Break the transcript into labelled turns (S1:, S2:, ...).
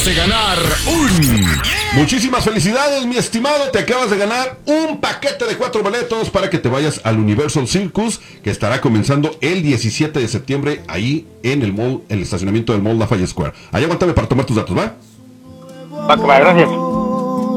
S1: de ganar un...
S2: Muchísimas felicidades, mi estimado. Te acabas de ganar un paquete de 4 boletos para que te vayas al Universal Circus, que estará comenzando el 17 de septiembre ahí en el mall, el estacionamiento del Mall Lafayette Square. Ahí aguántame para tomar tus datos, ¿va?
S3: Va, gracias.